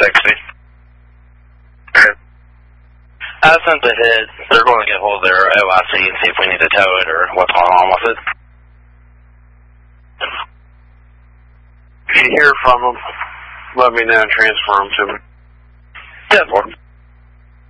60. Since it hit, they're going to get hold of their OIC and see if we need to tow it or what's going on with it. If you hear from them, let me know and transfer them to me. Yeah, Lord.